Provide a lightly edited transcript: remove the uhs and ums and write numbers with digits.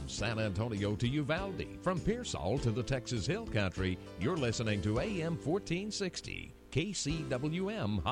From San Antonio to Uvalde, from Pearsall to the Texas Hill Country, you're listening to AM 1460, KCWM High.